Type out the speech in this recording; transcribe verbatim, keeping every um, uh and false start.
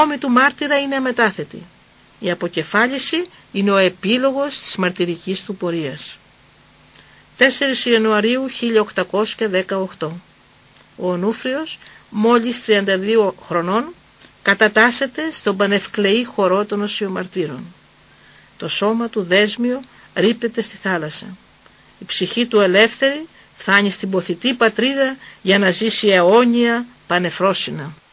γνώμη του μάρτυρα είναι αμετάθετη. Η αποκεφάλιση είναι ο επίλογος της μαρτυρικής του πορείας. τέσσερις Ιανουαρίου χίλια οκτακόσια δεκαοκτώ. Ο Ονούφριος, μόλις τριάντα δύο χρονών, κατατάσσεται στον πανευκλεή χορό των οσιομαρτύρων. Το σώμα του δέσμιο ρίπτεται στη θάλασσα. Η ψυχή του ελεύθερη φτάνει στην ποθητή πατρίδα για να ζήσει αιώνια πανεφρόσινα.